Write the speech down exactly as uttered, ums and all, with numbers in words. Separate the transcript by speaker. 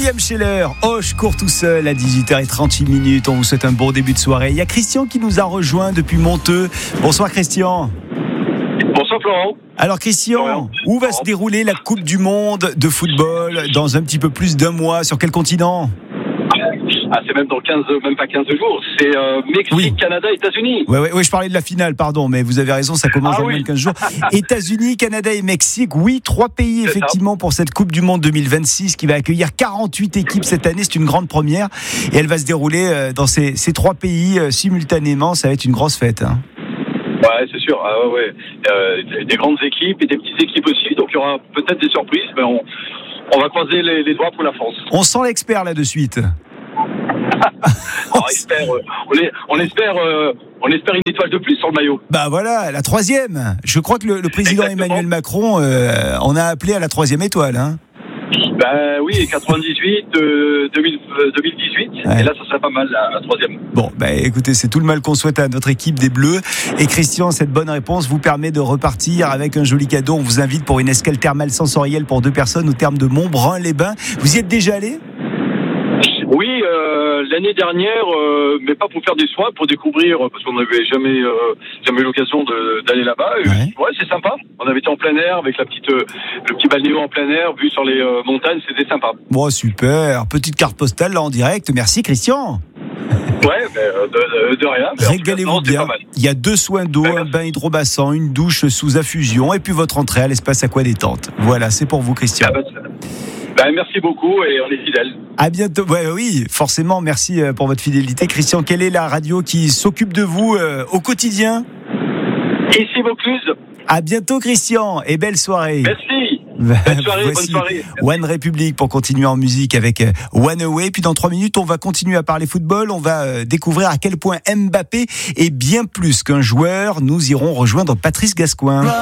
Speaker 1: William Scheller, oh je cours tout seul à dix-huit heures trente-huit minutes. On vous souhaite un bon début de soirée. Il y a Christian qui nous a rejoint depuis Monteux. Bonsoir Christian.
Speaker 2: Bonsoir Florent.
Speaker 1: Alors Christian,
Speaker 2: Florent.
Speaker 1: où va se dérouler la Coupe du Monde de football dans un petit peu plus d'un mois? Sur quel continent?
Speaker 2: Ah, c'est même dans quinze, même pas quinze jours. C'est euh, Mexique,
Speaker 1: Oui.
Speaker 2: Canada, États-Unis.
Speaker 1: Oui, ouais, ouais, je parlais de la finale, pardon, mais vous avez raison, ça commence
Speaker 2: Ah
Speaker 1: dans
Speaker 2: oui.
Speaker 1: moins de quinze jours. États-Unis, Canada et Mexique, oui, trois pays
Speaker 2: C'est
Speaker 1: effectivement pour cette Coupe du Monde deux mille vingt-six qui va accueillir quarante-huit équipes cette année. C'est une grande première et elle va se dérouler euh, dans ces, ces trois pays euh, simultanément. Ça va être une grosse fête. Hein.
Speaker 2: Ouais, c'est sûr. Ah, ouais, ouais. Euh, des, des grandes équipes et des petites équipes aussi. Donc il y aura peut-être des surprises, mais on, on va croiser les, les doigts pour la France.
Speaker 1: On sent l'expert là de suite.
Speaker 2: on espère, euh, on, est, on espère, euh, on espère une étoile de plus sur le maillot.
Speaker 1: Bah voilà, la troisième. Je crois que le, le président
Speaker 2: Exactement.
Speaker 1: Emmanuel Macron euh, en a appelé à la troisième étoile. Hein.
Speaker 2: Ben oui, quatre-vingt-dix-huit, euh, deux mille, euh, deux mille dix-huit.
Speaker 1: Ouais.
Speaker 2: Et là, ça serait pas mal la, la troisième.
Speaker 1: Bon, bah écoutez, c'est tout le mal qu'on souhaite à notre équipe des Bleus. Et Christian, cette bonne réponse vous permet de repartir avec un joli cadeau. On vous invite pour une escale thermale sensorielle pour deux personnes au terme de Montbrun-les-Bains. Vous y êtes déjà allé ?
Speaker 2: Oui, euh, l'année dernière, euh, mais pas pour faire des soins, pour découvrir, parce qu'on n'avait jamais, euh, jamais eu l'occasion de, d'aller là-bas. Et,
Speaker 1: Ouais.
Speaker 2: ouais, c'est sympa. On avait été en plein air avec la petite, euh, le petit balnéo en plein air, vu sur les euh, montagnes, c'était sympa.
Speaker 1: Bon, super. Petite carte postale là en direct. Merci Christian.
Speaker 2: Ouais, mais, euh, de, de, de rien. Mais en tout cas,
Speaker 1: Régalez-vous
Speaker 2: non, c'est
Speaker 1: bien.
Speaker 2: pas mal.
Speaker 1: Il y a deux soins d'eau,
Speaker 2: Ouais,
Speaker 1: un
Speaker 2: merci.
Speaker 1: bain hydrobassin, une douche sous affusion et puis votre entrée à l'espace aqua détente. Voilà, c'est pour vous Christian.
Speaker 2: Ah bah, c'est- bah, merci beaucoup et on est fidèles.
Speaker 1: À bientôt. Ouais, oui, forcément, merci euh, pour votre fidélité. Christian, quelle est la radio qui s'occupe de vous euh, au quotidien ?
Speaker 2: Ici Vaucluse.
Speaker 1: À bientôt Christian et belle soirée.
Speaker 2: Merci. Bonne soirée, bonne
Speaker 1: Voici
Speaker 2: soirée.
Speaker 1: One Republic pour continuer en musique avec euh, One Away. Puis dans trois minutes, on va continuer à parler football. On va euh, découvrir à quel point Mbappé est bien plus qu'un joueur. Nous irons rejoindre Patrice Gascoigne.